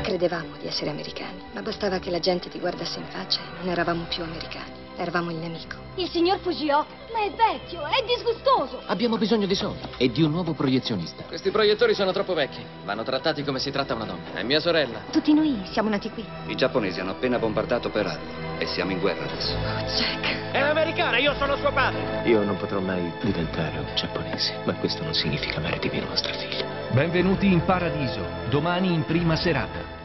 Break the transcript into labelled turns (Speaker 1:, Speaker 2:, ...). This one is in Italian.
Speaker 1: Credevamo di essere americani, ma bastava che la gente ti guardasse in faccia e non eravamo più americani. Eravamo il nemico.
Speaker 2: Il signor Fujio? Ma è vecchio, è disgustoso.
Speaker 3: Abbiamo bisogno di soldi e di un nuovo proiezionista.
Speaker 4: Questi proiettori sono troppo vecchi. Vanno trattati come si tratta una donna. È mia sorella.
Speaker 1: Tutti noi siamo nati qui.
Speaker 5: I giapponesi hanno appena bombardato Pearl Harbor e siamo in guerra adesso.
Speaker 1: Oh, Jack.
Speaker 4: È americana, io sono suo padre.
Speaker 3: Io non potrò mai diventare un giapponese, ma questo non significa amare di meno nostra figlia.
Speaker 6: Benvenuti in Paradiso, domani in prima serata.